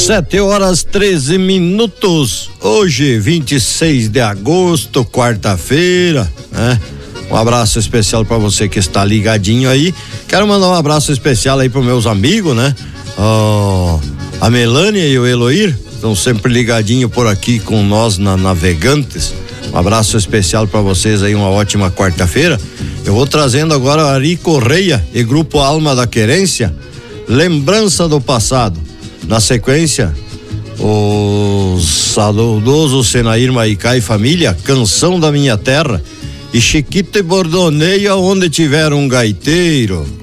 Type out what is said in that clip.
7h13. Hoje, 26 de agosto, quarta-feira, né? Um abraço especial para você que está ligadinho aí. Quero mandar um abraço especial aí para meus amigos, né? A Melânia e o Eloir estão sempre ligadinho por aqui com nós na Navegantes. Um abraço especial para vocês aí, uma ótima quarta-feira. Eu vou trazendo agora a Ari Correia e Grupo Alma da Querência, Lembrança do Passado. Na sequência, o saudoso Senair Maicá e família, Canção da Minha Terra, e Chiquito e Bordoneio, Onde Tiver um Gaiteiro.